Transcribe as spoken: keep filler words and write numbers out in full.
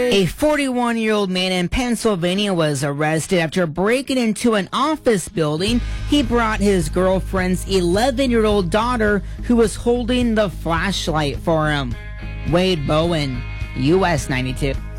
A forty-one-year-old man in Pennsylvania was arrested after breaking into an office building. He brought his girlfriend's eleven-year-old daughter, who was holding the flashlight for him. Wade Bowen, U S ninety-two.